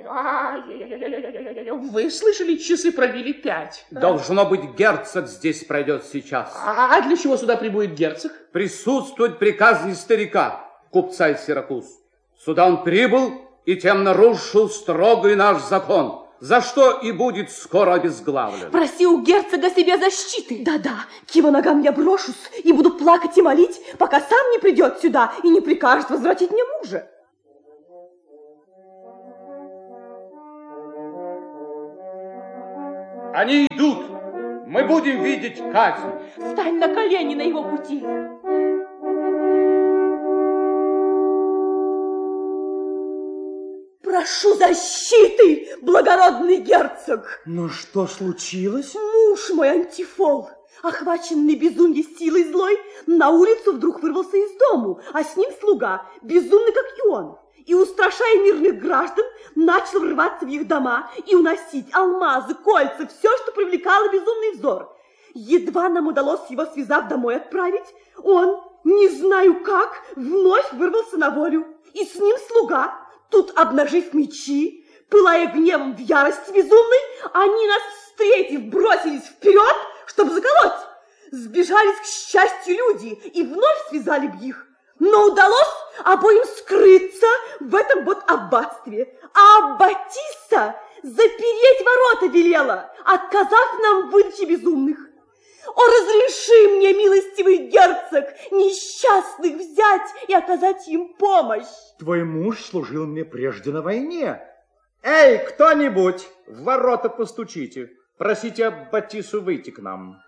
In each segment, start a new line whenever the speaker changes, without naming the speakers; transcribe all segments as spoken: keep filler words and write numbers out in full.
Вы слышали, часы пробили пять?
Должно быть, герцог здесь пройдет сейчас.
А для чего сюда прибудет герцог?
Присутствовать приказе старика, купца из Сиракуз. Сюда он прибыл и тем нарушил строгий наш закон, за что и будет скоро обезглавлен.
Проси у герцога себе защиты. Да-да, к его ногам я брошусь и буду плакать и молить, пока сам не придет сюда и не прикажет возвратить мне мужа.
Они идут. Мы будем видеть казнь.
Встань на колени на его пути. Прошу защиты, благородный герцог.
Но что случилось?
Муж мой Антифол, охваченный безумной силой злой, на улицу вдруг вырвался из дому, а с ним слуга, безумный, как и он. И, устрашая мирных граждан, начал врываться в их дома и уносить алмазы, кольца, все, что привлекало безумный взор. Едва нам удалось его, связав, домой отправить, он, не знаю как, вновь вырвался на волю. И с ним слуга, тут, обнажив мечи, пылая гневом в ярости безумной, они нас, встретив, бросились вперед, чтобы заколоть. Сбежались, к счастью, люди и вновь связали б их. Но удалось обоим скрыться в этом вот аббатстве. А Батиса запереть ворота велела, отказав нам в выдаче безумных. О, разреши мне, милостивый герцог, несчастных взять и оказать им помощь.
Твой муж служил мне прежде на войне. Эй, кто-нибудь, в ворота постучите. Просите Батису выйти к нам.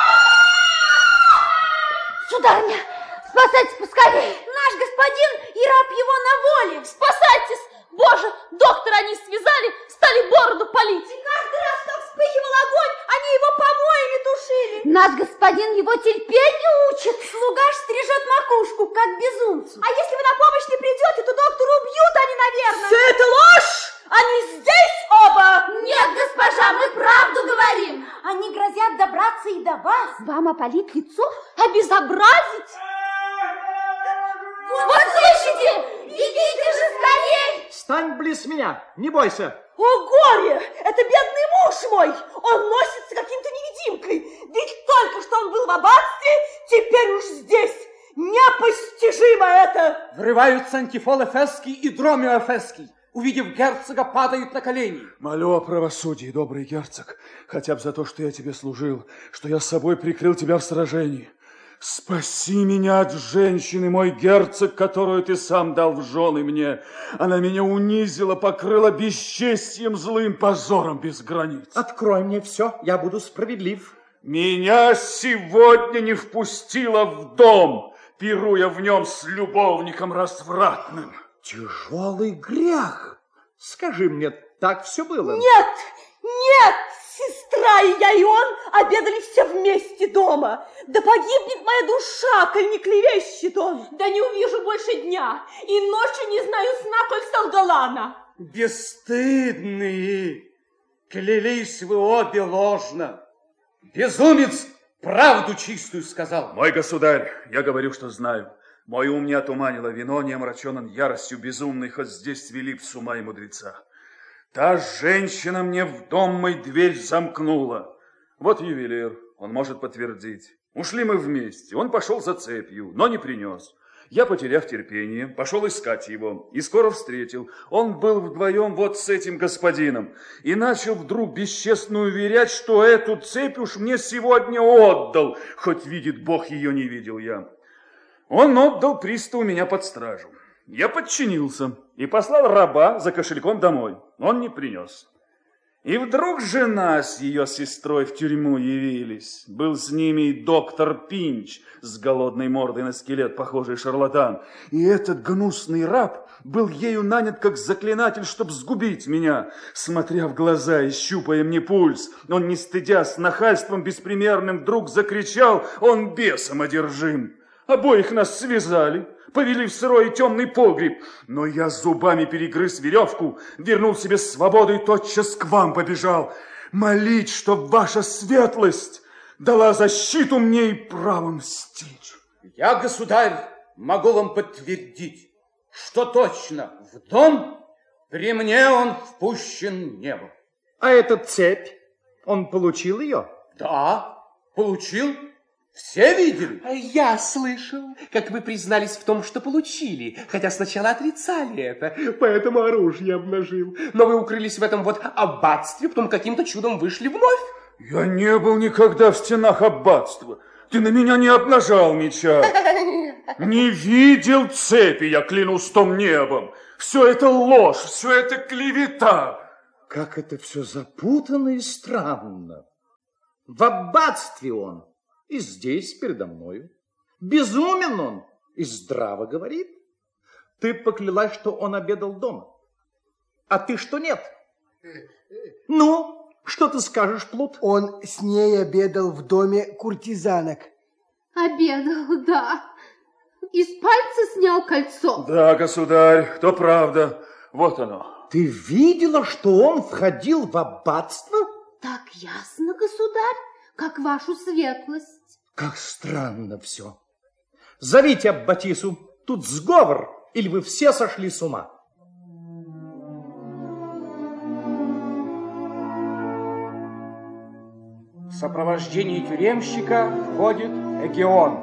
Сударыня, спасайтесь поскорее! Наш господин и раб его на воле!
Спасайтесь! Боже, доктора они связали, стали бороду палить!
И каждый раз, как вспыхивал огонь, они его помоями тушили! Наш господин его терпению учит! Слуга ж стрижет макушку, как безумцу! А если вы на помощь не придете, то доктора убьют они, наверное!
Все это ложь! Они здесь оба!
Нет, госпожа, мы правду говорим! Они грозят добраться и до вас! Вам опалить лицо?
Обезобразить?
Вот, вот слышите? Идите же скорей!
Стань близ меня, не бойся.
О, горе! Это бедный муж мой! Он носится каким-то невидимкой. Ведь только что он был в аббатстве, теперь уж здесь. Непостижимо это!
Врываются Антифол Эфесский и Дромио Эфесский. Увидев герцога, падают на колени.
Молю о правосудии, добрый герцог, хотя бы за то, что я тебе служил, что я собой прикрыл тебя в сражении. Спаси меня от женщины, мой герцог, которую ты сам дал в жены мне. Она меня унизила, покрыла бесчестием, злым позором без границ.
Открой мне все, я буду справедлив.
Меня сегодня не впустила в дом, пируя в нем с любовником развратным.
Тяжелый грех. Скажи мне, так все было?
Нет, нет, сестра и я, и он обедали все вместе дома. Да погибнет моя душа, коль не клевещет он. Да не увижу больше дня, и ночью не знаю сна, коль солгала она.
Бесстыдные, клялись вы обе ложно. Безумец правду чистую сказал.
Мой государь, я говорю, что знаю. Мой ум не отуманило вино, не омрачен он яростью безумной, хоть здесь свели с ума и мудреца. Та женщина мне в дом мой дверь замкнула. Вот ювелир, он может подтвердить. Ушли мы вместе, он пошел за цепью, но не принес. Я, потеряв терпение, пошел искать его и скоро встретил. Он был вдвоем вот с этим господином и начал вдруг бесчестно уверять, что эту цепь уж мне сегодня отдал, хоть видит Бог, ее не видел я. Он отдал приставу меня под стражу. Я подчинился и послал раба за кошельком домой. Он не принес. И вдруг жена с ее сестрой в тюрьму явились. Был с ними и доктор Пинч с голодной мордой на скелет, похожий шарлатан. И этот гнусный раб был ею нанят как заклинатель, чтобы сгубить меня. Смотря в глаза и щупая мне пульс, он, не стыдя, с нахальством беспримерным вдруг закричал: он бесом одержим. Обоих нас связали, повели в сырой и темный погреб. Но я зубами перегрыз веревку, вернул себе свободу и тотчас к вам побежал. Молить, чтоб ваша светлость дала защиту мне и право мстить.
Я, государь, могу вам подтвердить, что точно в дом При мне он впущен не был.
А эта цепь, он получил ее?
Да, получил. Все видели?
Я слышал, как вы признались в том, что получили, хотя сначала отрицали это, поэтому оружие обнажил. Но вы укрылись в этом вот аббатстве, потом каким-то чудом вышли вновь.
Я не был никогда в стенах аббатства. Ты на меня не обнажал меча. Не видел цепи, я клянусь том небом. Все это ложь, все это клевета.
Как это все запутанно и странно. В аббатстве он, и здесь передо мною. Безумен он, и здраво говорит. Ты поклялась, что он обедал дома, а ты, что нет. Ну, что ты скажешь, Плут?
Он с ней обедал в доме куртизанок.
Обедал, да. Из пальца снял кольцо.
Да, государь, то правда. Вот оно.
Ты видела, что он входил в аббатство?
Так ясно, государь, как вашу светлость.
Как странно все. Зовите аббатису. Тут сговор, или вы все сошли с ума?
В сопровождении тюремщика входит Эгеон.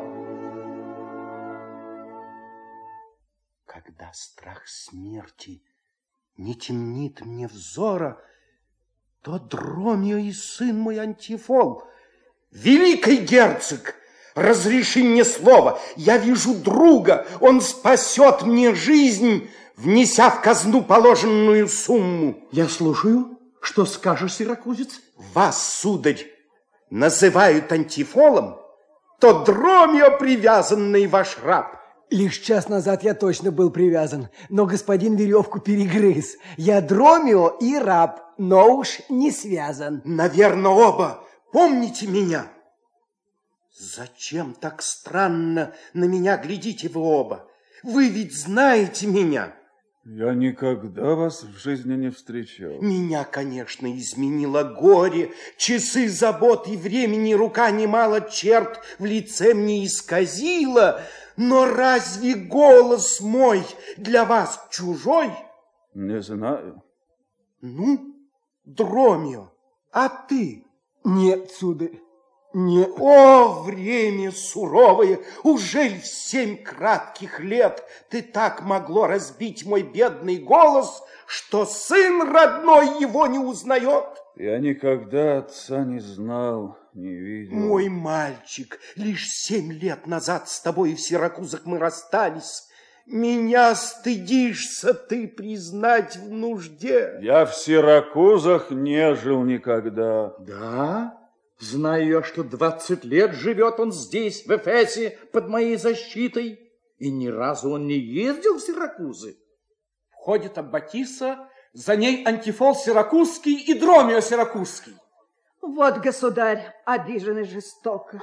Когда страх смерти не темнит мне взора, то Дромио и сын мой Антифол. Великий герцог, разреши мне слово, я вижу друга, он спасет мне жизнь, внеся в казну положенную сумму.
Я слушаю. Что скажешь, сиракузец?
Вас, сударь, называют Антифолом, то Дромио привязанный ваш раб.
Лишь час назад я точно был привязан, но господин веревку перегрыз. Я Дромио и раб, но уж не связан.
Наверное, оба помните меня. Зачем так странно на меня глядите вы оба? Вы ведь знаете меня.
Я никогда вас в жизни не встречал.
Меня, конечно, изменило горе, часы забот и времени, рука немало черт в лице мне исказила. Но разве голос мой для вас чужой?
Не знаю.
Ну, Дромио, а ты?
Нет, сударь, нет.
О, время суровое! Ужель в семь кратких лет ты так могло разбить мой бедный голос, что сын родной его не узнает?
Я никогда отца не знал, не видел.
Мой мальчик, лишь семь лет назад с тобой в Сиракузах мы расстались. Меня стыдишься ты признать в нужде.
Я в Сиракузах не жил никогда.
Да? Знаю я, что двадцать лет живет он здесь, в Эфесе, под моей защитой, и ни разу он не ездил в Сиракузы.
Входит аббатиса, за ней Антифол Сиракузский и Дромио Сиракузский.
Вот, государь, обиженный жестоко.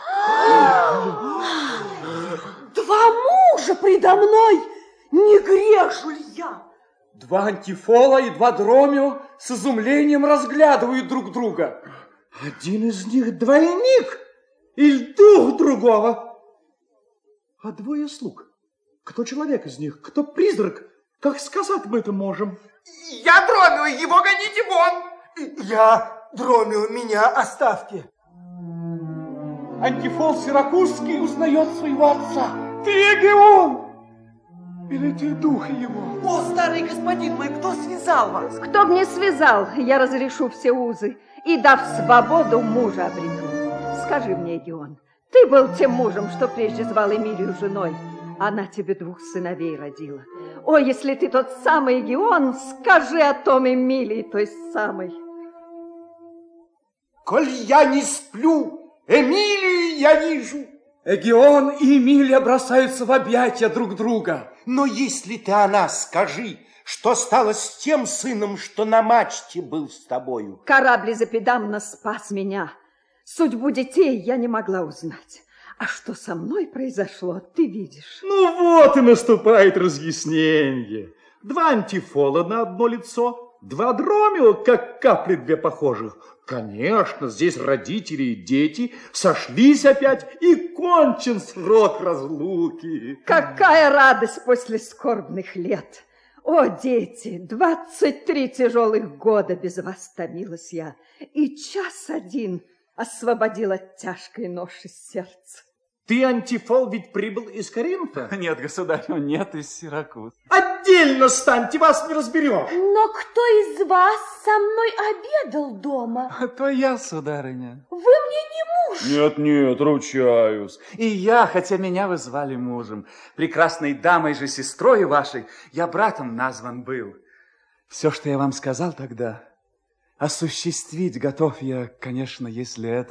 Два мужа предо мной! Не грешу ли я?
Два Антифола и два Дромио с изумлением разглядывают друг друга.
Один из них двойник или дух другого. А двое слуг. Кто человек из них, кто призрак? Как сказать мы это можем?
Я Дромио, его гоните вон! Я Дромио, меня оставьте.
Антифол Сиракузский узнает своего отца. Ты Эгеон! Или ты дух его?
О, старый господин мой, кто связал вас?
Кто б не связал, я разрешу все узы и, дав свободу, мужа обрену. Скажи мне, Эгеон, ты был тем мужем, что прежде звал Эмилию женой. Она тебе двух сыновей родила. О, если ты тот самый Эгеон, скажи о том Эмилии, той самой.
Коль я не сплю, Эмилию я вижу.
Эгеон и Эмилия бросаются в объятия друг друга.
Но если ты о нас скажи, что стало с тем сыном, что на мачте был с тобою?
Корабль Запидамна спас меня. Судьбу детей я не могла узнать. А что со мной произошло, ты видишь.
Ну вот и наступает разъяснение. Два Антифола на одно лицо, два Дромио, как капли две похожих. Конечно, здесь родители и дети сошлись опять, и кончен срок разлуки.
Какая радость после скорбных лет!
О, дети, двадцать три тяжелых года без вас томилась я, и час один освободил от тяжкой ноши сердца.
Ты, Антифол, ведь прибыл из Коринфа?
Нет, государь, нет, из Сиракуз.
Отдельно станьте, вас не разберешь.
Но кто из вас со мной обедал дома?
То я, сударыня.
Вы мне не муж.
Нет, нет, ручаюсь.
И я, хотя меня вы звали мужем, прекрасной дамой же сестрой вашей, я братом назван был. Все, что я вам сказал тогда, осуществить готов я, конечно, если это